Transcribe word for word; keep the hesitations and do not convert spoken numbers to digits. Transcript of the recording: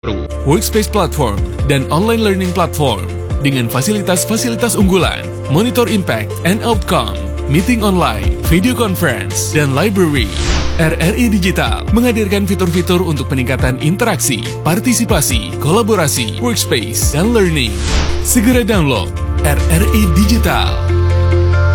Workspace Platform, dan Online Learning Platform dengan fasilitas-fasilitas unggulan, Monitor Impact and Outcome, Meeting Online, Video Conference, dan Library. R R I Digital menghadirkan fitur-fitur untuk peningkatan interaksi, partisipasi, kolaborasi, workspace, dan learning. Segera download R R I Digital.